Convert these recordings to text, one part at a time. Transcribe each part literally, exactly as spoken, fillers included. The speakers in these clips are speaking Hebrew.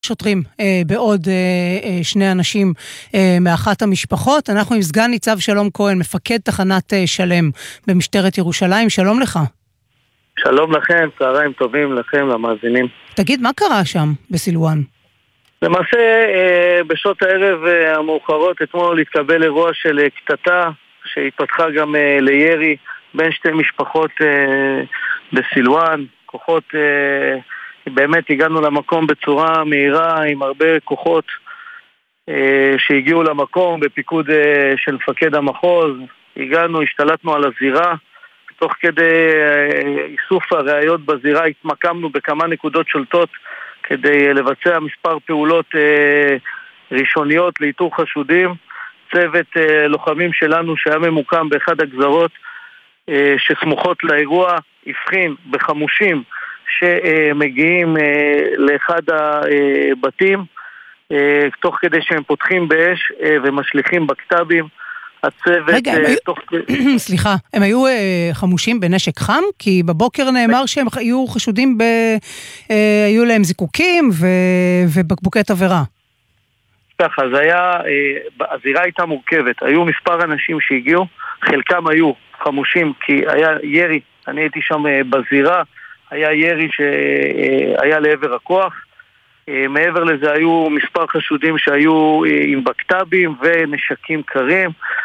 שוטרים אה, בעוד אה, אה, שני אנשים אה, מאחת המשפחות. אנחנו עם סגן ניצב שלום כהן, מפקד תחנת אה, שלם במשטרת ירושלים. שלום לך. שלום לכם, צהריים טובים לכם, למאזינים. תגיד, מה קרה שם בסילואן? למעשה, אה, בשעות הערב אה, המאוחרות אתמול התקבל אירוע של אה, קטטה שהתפתחה גם אה, לירי בין שתי משפחות אה, בסילואן. כוחות... אה, באמת הגענו למקום בצורה מהירה עם הרבה כוחות אה, שהגיעו למקום בפיקוד אה, של מפקד המחוז. הגענו, השתלטנו על הזירה, תוך כדי אה, איסוף הראיות בזירה התמקמנו בכמה נקודות שולטות כדי אה, לבצע מספר פעולות אה, ראשוניות לאיתור חשודים. צוות אה, לוחמים שלנו שהיה ממוקם באחד הגזרות אה, שסמוכות לאירוע הבחין בחמושים שמגיעים לאחד הבתים תוך כדי שהם פותחים באש ומשליכים בקטבים. הצוות... רגע, הם תוך... היו... סליחה, הם היו חמושים בנשק חם? כי בבוקר נאמר שהם היו חשודים ב... היו להם זיקוקים ו... ובקבוקי תבערה. ככה, זה היה... הזירה הייתה מורכבת. היו מספר אנשים שהגיעו, חלקם היו חמושים כי היה ירי, אני הייתי שם בזירה, היה ירי שהיה לעבר הכוח. מעבר לזה היו מספר חשודים שהיו עם בקטבים ונשקים קרים,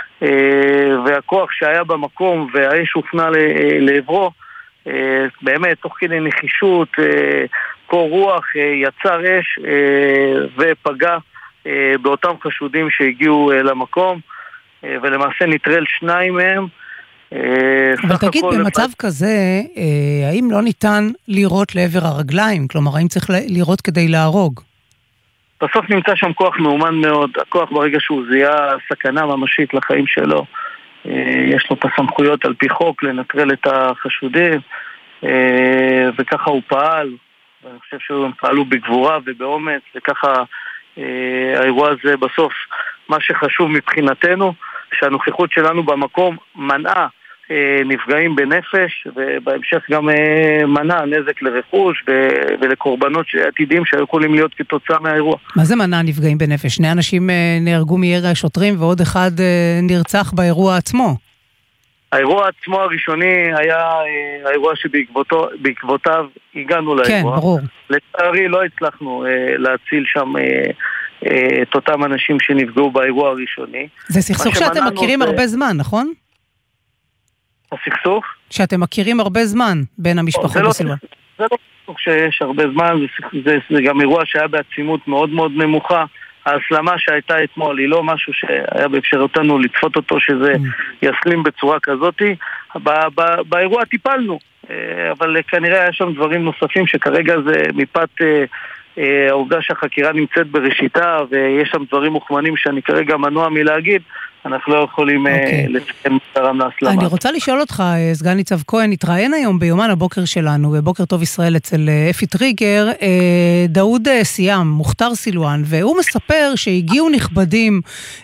והכוח שהיה במקום והאש הופנה לעברו, באמת תוך כדי נחישות, קור רוח, יצר אש ופגע באותם חשודים שהגיעו למקום, ולמעשה נטרל שניים מהם. אבל תגיד, במצב כזה, האם לא ניתן לירות לעבר הרגליים? כלומר, האם צריך לירות כדי להרוג? בסוף נמצא שם כוח מאומן מאוד. הכוח ברגע שהוא זיהה סכנה ממשית לחיים שלו, יש לו את הסמכויות על פי חוק לנטרל את החשודים, וככה הוא פעל. ואני חושב שהם פעלו בגבורה ובאומץ, וככה האירוע הזה בסוף, מה שחשוב מבחינתנו, שהנוכחות שלנו במקום מנעה אה, נפגעים בנפש, ובהמשך גם אה, מנע נזק לרכוש ו- ולקורבנות עתידים שיכולים להיות כתוצאה מהאירוע. מה זה מנע נפגעים בנפש? שני אנשים אה, נהרגו מירי השוטרים ועוד אחד אה, נרצח באירוע עצמו. האירוע עצמו הראשוני היה אה, האירוע שבעקבותיו הגענו לאירוע. כן, ברור. לצערי לא הצלחנו אה, להציל שם... אה, את אותם אנשים שנפגעו באירוע הראשוני. זה סכסוך שאתם מכירים זה... הרבה זמן, נכון? הסכסוך? שאתם מכירים הרבה זמן בין המשפחות בסילואן. לא, זה לא סכסוך שיש הרבה זמן, זה, זה, זה גם אירוע שהיה בעצימות מאוד מאוד נמוכה. ההסלמה שהייתה אתמול היא לא משהו שהיה באפשרותנו לתפות אותו שזה mm. יסלים בצורה כזאת. בא, בא, באירוע טיפלנו, אבל כנראה היה שם דברים נוספים שכרגע זה מפאת... העובדה שהחקירה נמצאת בראשיתה ויש שם דברים מוכמנים שאני כרגע מנוע מלהגיד, אנחנו לא יכולים לציין מטרם להסלמה. אני רוצה לשאול אותך, סגן ניצב כהן, התראיין היום ביומן הבוקר שלנו, בבוקר טוב ישראל אצל אפי טריגר, דאוד סיאם, מוכתר סילואן, והוא מספר שהגיעו נכבדים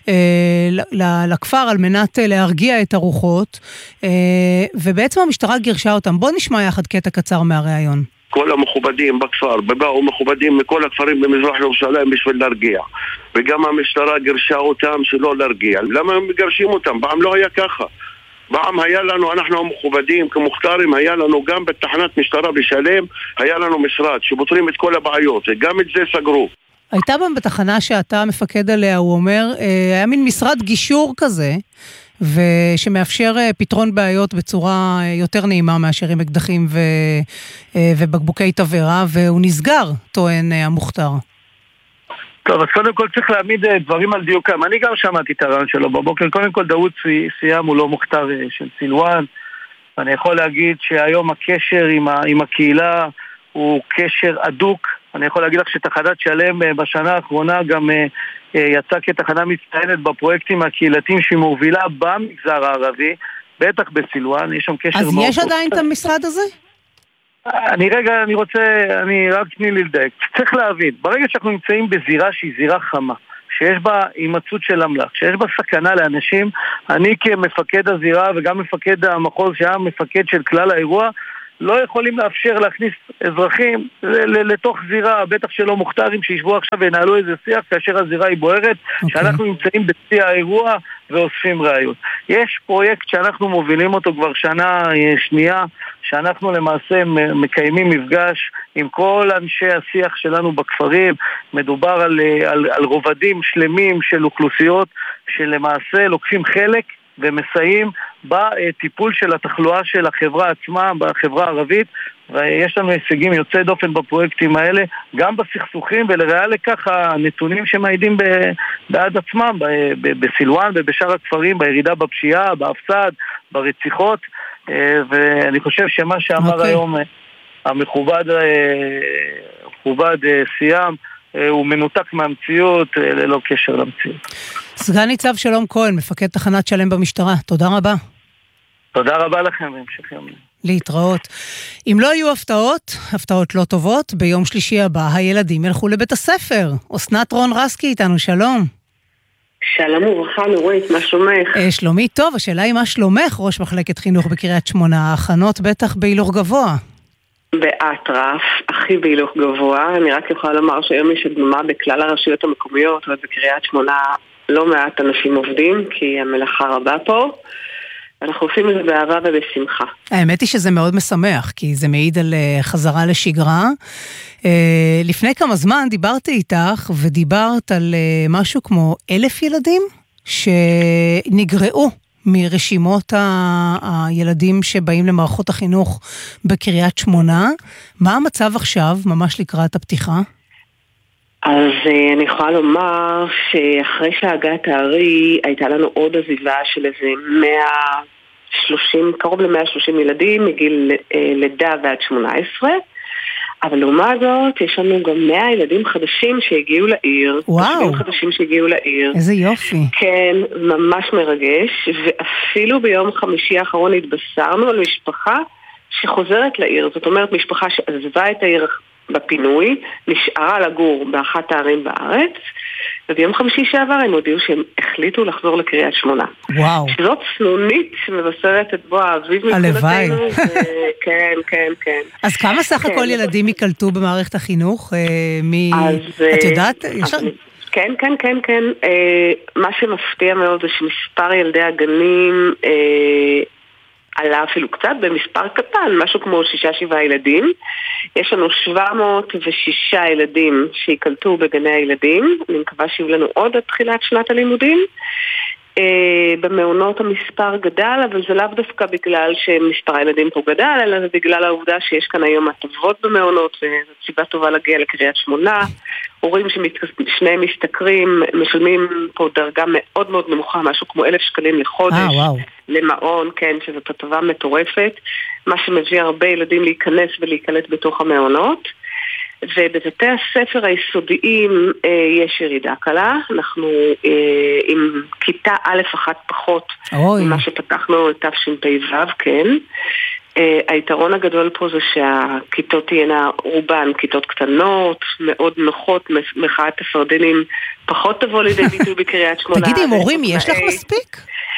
לכפר על מנת להרגיע את הרוחות, ובעצם המשטרה גירשה אותם. בוא נשמע יחד קטע קצר מהראיון. כל המכובדים בכפר, באו מכובדים מכל הכפרים במזרח ירושלים בשביל להרגיע. וגם המשטרה גירשה אותם שלא להרגיע. למה הם מגרשים אותם? פעם לא היה ככה. פעם היה לנו, אנחנו המכובדים כמוכתרים, היה לנו גם בתחנת משטרה בשלם, היה לנו משרד שפותרים את כל הבעיות, וגם את זה סגרו. הייתה בהם בתחנה שאתה מפקד עליה, הוא אומר, היה מין משרד גישור כזה, ושמאפשר פתרון בעיות בצורה יותר נעימה מאשר עם אקדחים ו... ובקבוקי תבערה, והוא נסגר, טוען המוכתר. טוב, אז קודם כל צריך להעמיד דברים על דיוקם. אני גם שמעתי את הרעיון שלו בבוקר. קודם כל דאוד סיאם הוא לא מוכתר של סילואן. אני יכול להגיד שהיום הקשר עם, ה... עם הקהילה הוא קשר אדוק. אני יכול להגיד לך שתחנת שלם בשנה האחרונה גם יצא כתחנה מצטיינת בפרויקטים הקהילתיים שהיא מובילה במגזר הערבי, בטח בסילואן, יש שם קשר מאוד... אז יש עדיין את המשרד הזה? אני רגע, אני רוצה, אני רק תני לי לדייק. צריך להבין, ברגע שאנחנו נמצאים בזירה שהיא זירה חמה, שיש בה הימצאות של אמל"ח, שיש בה סכנה לאנשים, אני כמפקד הזירה וגם מפקד המחוז שהיה מפקד של כלל האירוע, לא יכולים לאפשר להכניס אזרחים לתוך זירה, בטח שלא מוכתרים שישבו עכשיו וינהלו איזה שיח כאשר הזירה היא בוערת, okay. שאנחנו נמצאים בשיא האירוע ואוספים ראיות. יש פרויקט שאנחנו מובילים אותו כבר שנה שנייה, שאנחנו למעשה מקיימים מפגש עם כל אנשי השיח שלנו בכפרים. מדובר על, על, על רובדים שלמים של אוכלוסיות שלמעשה לוקחים חלק ומסייעים בטיפול של התחלואה של החברה עצמה, בחברה הערבית, ויש לנו הישגים יוצא דופן בפרויקטים האלה, גם בסכסוכים, ולראה לכך הנתונים שמעידים בעד עצמם, בסילואן ובשאר הכפרים, בירידה בפשיעה, באפסד, ברציחות, ואני חושב שמה שאמר okay. היום המכובד, המכובד סיים, הוא מנותק מהמציאות, ללא קשר למציאות. סגן ניצב שלום כהן, מפקד תחנת שלם במשטרה, תודה רבה. תודה רבה לכם, והמשך יום. להתראות. אם לא יהיו הפתעות, הפתעות לא טובות, ביום שלישי הבא הילדים ילכו לבית הספר. אסנת רון רסקי איתנו, שלום. שלום וברכה, נורית, מה שלומך? שלומי טוב, השאלה היא מה שלומך, ראש מחלקת חינוך בקריית שמונה, ההכנות בטח בהילוך גבוה. באטרף, הכי בהילוך גבוה, אני רק יכולה לומר שהיום יש הדממה בכלל הרשויות המקומיות, ובקריית שמונה לא מעט אנשים עובדים, כי המלאכה רבה פה. אנחנו עושים את זה באהבה ובשמחה. האמת היא שזה מאוד משמח, כי זה מעיד על חזרה לשגרה. לפני כמה זמן דיברתי איתך, ודיברת על משהו כמו אלף ילדים, שנגרעו מרשימות ה- הילדים שבאים למערכות החינוך בקריית שמונה. מה המצב עכשיו, ממש לקראת הפתיחה? אז אני יכולה לומר שאחרי שהגעת הארי הייתה לנו עוד עזיבה של איזה מאה ושלושים, קרוב ל-מאה ושלושים ילדים מגיל לידה ועד שמונה עשרה, אבל לעומת זאת יש לנו גם מאה ילדים חדשים שהגיעו לעיר. וואו, חדשים שהגיעו לעיר. איזה יופי. כן, ממש מרגש, ואפילו ביום חמישי האחרון התבשרנו על משפחה שחוזרת לעיר, זאת אומרת משפחה שעזבה את העיר בפינוי, נשארה לגור באחת הערים בארץ, וביום חמישי שעבר הם הודיעו שהם החליטו לחזור לקריית שמונה. וואו. שזאת סנונית שמבשרת את בוא האביב הלוואי. כן, כן, כן. אז כמה סך הכל ילדים יקלטו במערכת החינוך? את יודעת? כן, כן, כן, כן. מה שמפתיע מאוד זה שמספר ילדי הגנים עלה אפילו קצת במספר קטן, משהו כמו שישה שבעה ילדים. יש לנו שבע מאות ושישה ילדים שיקלטו בגני הילדים. אני מקווה שיהיו לנו עוד עד תחילת שנת הלימודים. במעונות המספר גדל, אבל זה לאו דווקא בגלל שמספר הילדים פה גדל, אלא זה בגלל העובדה שיש כאן היום הטבות במעונות, וזו סיבה טובה להגיע לקריית שמונה. הורים ששניהם משתכרים, משלמים פה דרגה מאוד מאוד נמוכה, משהו כמו אלף שקלים לחודש למעון, כן, שזאת הטבה מטורפת, מה שמביא הרבה ילדים להיכנס ולהיקלט בתוך המעונות. ובבתי הספר היסודיים אה, יש ירידה קלה, אנחנו אה, עם כיתה א' אחת פחות ממה שפתחנו את תשפ"ו, כן. אה, היתרון הגדול פה זה שהכיתות תהיינה רובן כיתות קטנות, מאוד נוחות, מחאת הסרדינים פחות תבוא לידי ביטוי בקריית שמונה. תגידי, מורים, יש לך מספיק?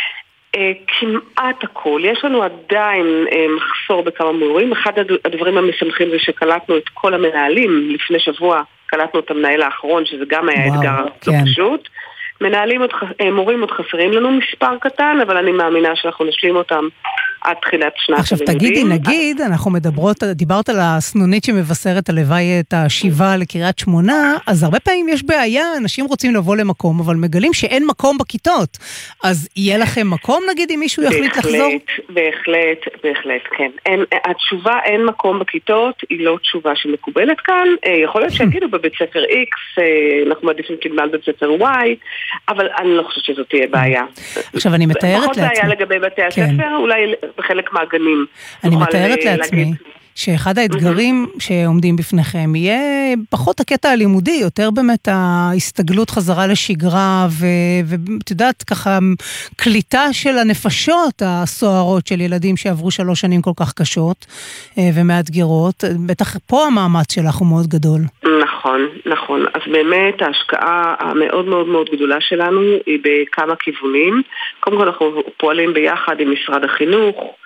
כמעט הכל. יש לנו עדיין מחסור בכמה מורים. אחד הדברים המשמחים זה שקלטנו את כל המנהלים. לפני שבוע קלטנו את המנהל האחרון, שזה גם היה אתגר לא פשוט. מנהלים עוד, מורים עוד חסרים לנו מספר קטן, אבל אני מאמינה שאנחנו נשלים אותם עד תחילת שנת עכשיו הלימודים. תגידי, נגיד, אנחנו מדברות, דיברת על הסנונית שמבשרת הלוואי את השיבה לקריית שמונה, אז הרבה פעמים יש בעיה, אנשים רוצים לבוא למקום, אבל מגלים שאין מקום בכיתות. אז יהיה לכם מקום, נגיד, אם מישהו יחליט לחזור? בהחלט, בהחלט, כן. אין, התשובה אין מקום בכיתות, היא לא תשובה שמקובלת כאן. יכול להיות שיגידו בבית ספר X, אנחנו מעדיפים תגמל בבית ספר Y, אבל אני לא חושבת שזאת תהיה בעיה. עכשיו אני מתארת לעצמי. פחות בעיה לגבי בתי הספר, אולי בחלק מהגנים. אני מתארת לעצמי שאחד האתגרים שעומדים בפניכם יהיה פחות הקטע הלימודי, יותר באמת ההסתגלות חזרה לשגרה, ואת יודעת ככה קליטה של הנפשות הסוערות של ילדים שעברו שלוש שנים כל כך קשות ומאתגרות. בטח פה המאמץ שלך הוא מאוד גדול. נכון, נכון. אז באמת ההשקעה המאוד מאוד מאוד גדולה שלנו היא בכמה כיוונים. קודם כל אנחנו פועלים ביחד עם משרד החינוך,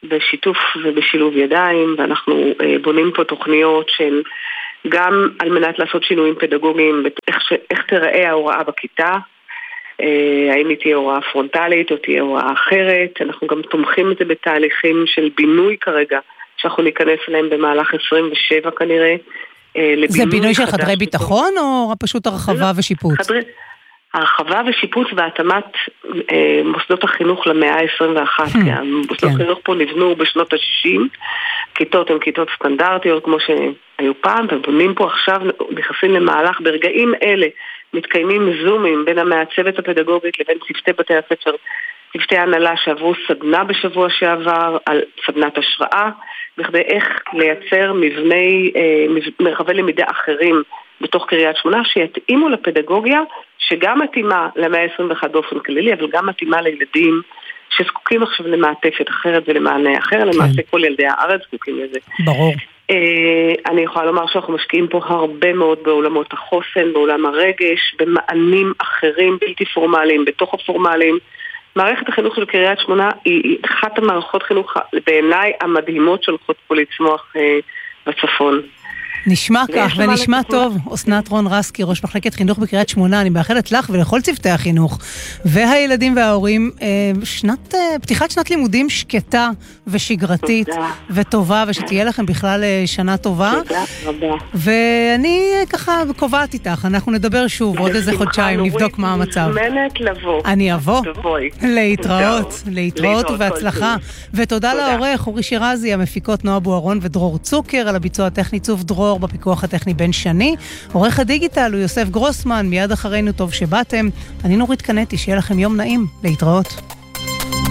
בשיתוף ובשילוב ידיים, ואנחנו בונים פה תוכניות של גם על מנת לעשות שינויים פדגוגיים, איך, איך תראה ההוראה בכיתה, האם היא תהיה הוראה פרונטלית או תהיה הוראה אחרת. אנחנו גם תומכים את זה בתהליכים של בינוי כרגע, שאנחנו ניכנס אליהם במהלך עשרים ושבע כנראה. זה בינוי של חדרי ביטחון או פשוט הרחבה ושיפוץ? חדרי... הרחבה ושיפוץ והתאמת אה, מוסדות החינוך למאה ה-עשרים ואחת, כי המוסדות החינוך פה נבנו בשנות ה-שישים, כיתות הן כיתות סטנדרטיות כמו שהיו פעם, ובונים פה עכשיו, נכנסים למהלך, ברגעים אלה מתקיימים זומים בין המעצבת הפדגוגית לבין צוותי בתי הספר, צוותי ההנהלה שעברו סדנה בשבוע שעבר על סדנת השראה, בכדי איך לייצר מבני, אה, מרחבי למידה אחרים בתוך קריית שמונה, שיתאימו לפדגוגיה, שגם מתאימה למאה ה-עשרים ואחת באופן כללי, אבל גם מתאימה לילדים שזקוקים עכשיו למעטפת אחרת ולמענה אחר, כן. למעשה כל ילדי הארץ זקוקים לזה. ברור. אה, אני יכולה לומר שאנחנו משקיעים פה הרבה מאוד בעולמות החוסן, בעולם הרגש, במענים אחרים בלתי פורמליים, בתוך הפורמליים. מערכת החינוך של קריית שמונה היא אחת המערכות חינוך בעיניי המדהימות שהולכות פה לצמוח אה, בצפון. נשמע כך ונשמע טוב. אסנת רון רסקי, ראש מחלקת חינוך בקריית שמונה, אני מאחלת לך ולכל צוותי החינוך והילדים וההורים שנת, פתיחת שנת לימודים שקטה ושגרתית וטובה, ושתהיה לכם בכלל שנה טובה. תודה רבה. ואני ככה קובעת איתך, אנחנו נדבר שוב עוד איזה חודשיים, נבדוק מה המצב. מוזמנת לבוא. אני אבוא. להתראות, להתראות ובהצלחה. ותודה לעורך אורי שירזי, המפיקות נועה בוארון ודרור צוקר, על הביצוע הטכני צוף דרור, בפיקוח הטכני בן שני. עורך הדיגיטל הוא יוסף גרוסמן. מיד אחרינו טוב שבאתם. אני נורית קנטי, שיהיה לכם יום נעים. להתראות.